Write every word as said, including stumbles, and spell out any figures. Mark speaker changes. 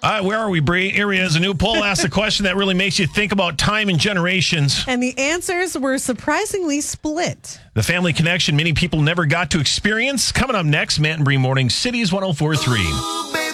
Speaker 1: Uh, where are we, Bree? Here he is. A new poll asks a question that really makes you think about time and generations.
Speaker 2: And the answers were surprisingly split.
Speaker 1: The family connection many people never got to experience. Coming up next, Matt and Bree Morning, Cities one oh four point three.